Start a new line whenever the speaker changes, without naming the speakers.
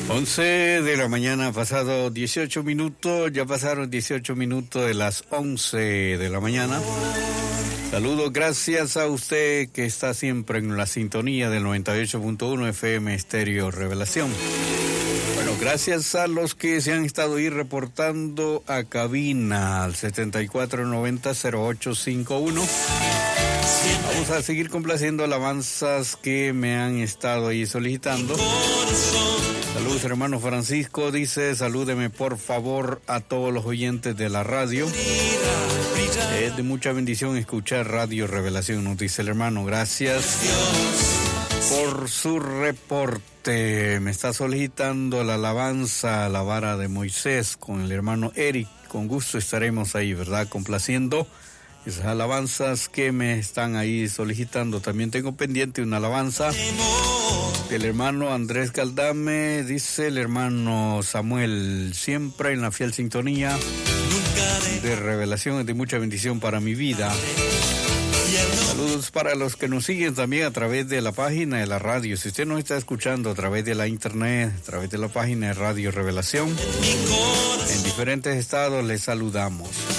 11 de la mañana, pasado 18 minutos, ya pasaron 18 minutos de las 11 de la mañana. Saludos, gracias a usted que está siempre en la sintonía del 98.1 FM Estéreo Revelación. Bueno, gracias a los que se han estado ahí reportando a cabina al 7490-0851. Vamos a seguir complaciendo alabanzas que me han estado ahí solicitando. Saludos, hermano Francisco, dice, salúdeme por favor a todos los oyentes de la radio. Es de mucha bendición escuchar Radio Revelación, nos dice el hermano. Gracias por su reporte. Me está solicitando la alabanza a la vara de Moisés con el hermano Eric. Con gusto estaremos ahí, ¿verdad? Complaciendo esas alabanzas que me están ahí solicitando. También tengo pendiente una alabanza del hermano Andrés Galdame, dice el hermano Samuel, siempre en la fiel sintonía de Revelación, es de mucha bendición para mi vida. Saludos para los que nos siguen también a través de la página de la radio. Si usted nos está escuchando a través de la internet, a través de la página de Radio Revelación, en diferentes estados les saludamos.